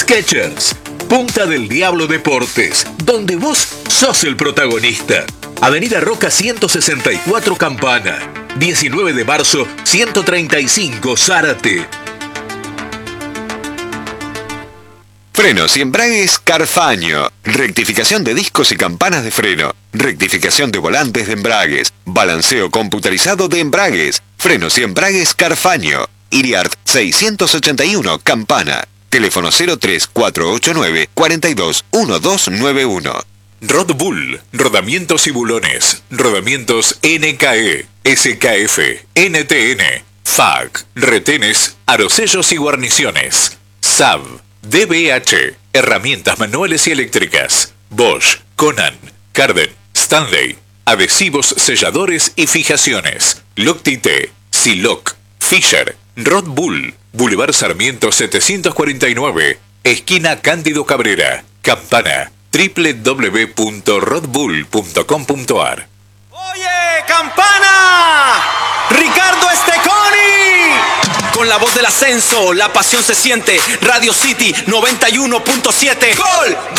Skechers, Punta del Diablo Deportes, donde vos sos el protagonista. Avenida Roca 164 Campana, 19 de marzo 135 Zárate. Frenos y embragues Carfaño. Rectificación de discos y campanas de freno. Rectificación de volantes de embragues. Balanceo computarizado de embragues. Frenos y embragues Carfaño. Iriart 681 Campana. Teléfono 03489 421291. Rod Bull, rodamientos y bulones. Rodamientos NKE, SKF, NTN, FAC, retenes, arosellos y guarniciones. SAB, DBH, herramientas manuales y eléctricas. Bosch, Conan, Carden, Stanley, adhesivos, selladores y fijaciones. Loctite, Siloc, Fisher, Rod Bull, Boulevard Sarmiento 749, esquina Cándido Cabrera, Campana, www.rodbull.com.ar. ¡Oye, Campana! ¡Ricardo Esteconi! Con la voz del ascenso, la pasión se siente. Radio City 91.7. ¡Gol!